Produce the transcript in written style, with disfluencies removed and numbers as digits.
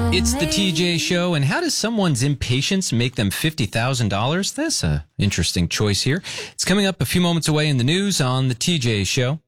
It's the TJ Show, and how does someone's impatience make them $50,000? That's an interesting choice here. It's coming up a few moments away in the news on the TJ Show.